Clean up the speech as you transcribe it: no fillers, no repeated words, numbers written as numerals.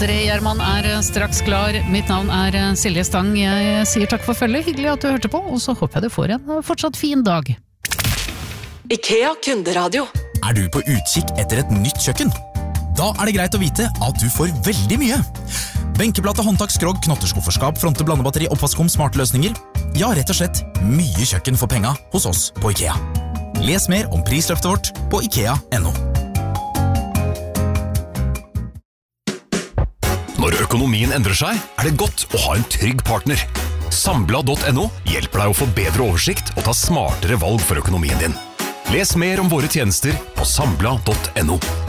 André Gjerman straks klar. Mitt navn Silje Stang. Jeg sier takk for følget. Hyggelig at du hørte på, og så håper jeg du får en fortsatt fin dag. IKEA Kunderadio. Du på utkikk etter et nytt kjøkken? Da det greit å vite at du får veldig mye. Benkeplate, håndtak, skrog, knotterskufferskap, fronte, blandebatteri, oppvaskom, smarte løsninger. Ja, rett og slett mye kjøkken for penga hos oss på IKEA. Les mer om prisløftet vårt på IKEA.no. Når økonomien endrer seg, det godt å ha en trygg partner. Sambla.no hjelper deg å få bedre oversikt og ta smartere valg for økonomien din. Les mer om våre tjenester på sambla.no.